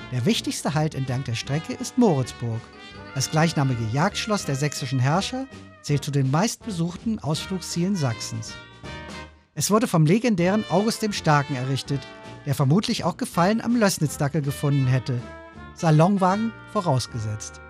Der wichtigste Halt entlang der Strecke ist Moritzburg. Das gleichnamige Jagdschloss der sächsischen Herrscher zählt zu den meistbesuchten Ausflugszielen Sachsens. Es wurde vom legendären August dem Starken errichtet, der vermutlich auch Gefallen am Lößnitzdackel gefunden hätte. Salonwagen vorausgesetzt.